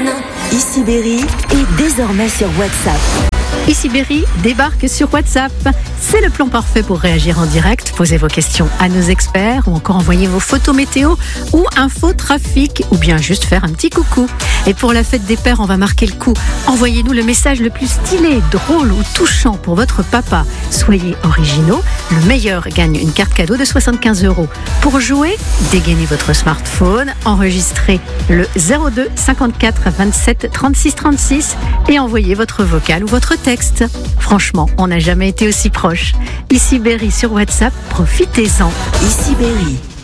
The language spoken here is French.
Ici Berry est désormais sur WhatsApp. Ici Berry débarque sur WhatsApp. C'est le plan parfait pour réagir en direct, poser vos questions à nos experts ou encore envoyer vos photos météo ou info trafic ou bien juste faire un petit coucou. Et pour la fête des pères, on va marquer le coup. Envoyez-nous le message le plus stylé, drôle ou touchant pour votre papa. Soyez originaux. Le meilleur gagne une carte cadeau de 75 €. Pour jouer, dégainez votre smartphone, enregistrez le 02 54 27 36 36 et envoyez votre vocal ou votre texte. Franchement, on n'a jamais été aussi proche. Ici Berry sur WhatsApp, profitez-en. Ici Berry.